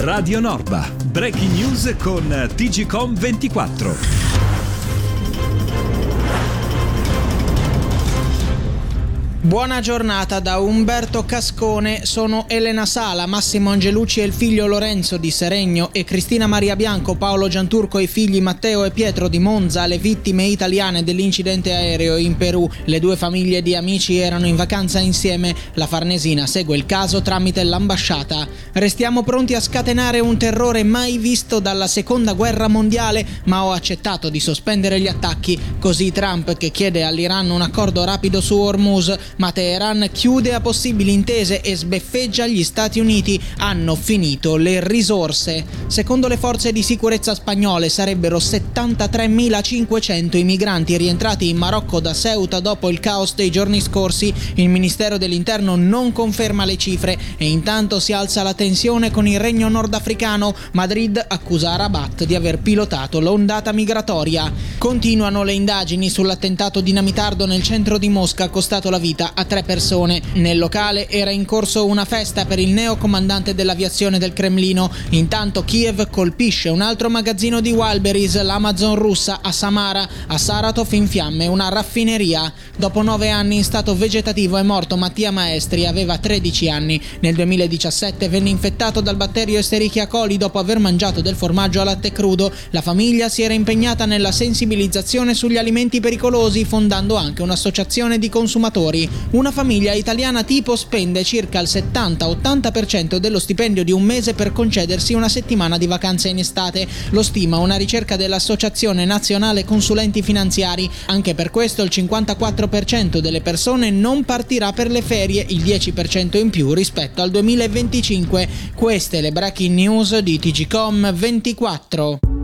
Radio Norba. Breaking news con TGCom24. Buona giornata da Umberto Cascone. Sono Elena Sala, Massimo Angelucci e il figlio Lorenzo di Seregno e Cristina Maria Bianco, Paolo Gianturco e i figli Matteo e Pietro di Monza, le vittime italiane dell'incidente aereo in Perù. Le due famiglie di amici erano in vacanza insieme. La Farnesina segue il caso tramite l'ambasciata. Restiamo pronti a scatenare un terrore mai visto dalla seconda guerra mondiale, ma ho accettato di sospendere gli attacchi. Così Trump, che chiede all'Iran un accordo rapido su Hormuz, ma Teheran chiude a possibili intese e sbeffeggia gli Stati Uniti. Hanno finito le risorse. Secondo le forze di sicurezza spagnole sarebbero 73.500 i migranti rientrati in Marocco da Ceuta dopo il caos dei giorni scorsi. Il Ministero dell'Interno non conferma le cifre e intanto si alza la tensione con il Regno nordafricano. Madrid accusa Rabat di aver pilotato l'ondata migratoria. Continuano le indagini sull'attentato dinamitardo nel centro di Mosca, costato la vita a 3 persone. Nel locale era in corso una festa per il neo comandante dell'aviazione del Cremlino. Intanto Kiev colpisce un altro magazzino di Wildberries, l'Amazon russa, a Samara. A Saratov in fiamme una raffineria. Dopo 9 anni in stato vegetativo è morto Mattia Maestri, aveva 13 anni. Nel 2017 venne infettato dal batterio Escherichia coli dopo aver mangiato del formaggio a latte crudo. La famiglia si era impegnata nella sensibilizzazione sugli alimenti pericolosi, fondando anche un'associazione di consumatori. Una famiglia italiana tipo spende circa il 70-80% dello stipendio di un mese per concedersi una settimana di vacanze in estate. Lo stima una ricerca dell'Associazione Nazionale Consulenti Finanziari. Anche per questo il 54% delle persone non partirà per le ferie, il 10% in più rispetto al 2025. Queste le breaking news di TGCom24.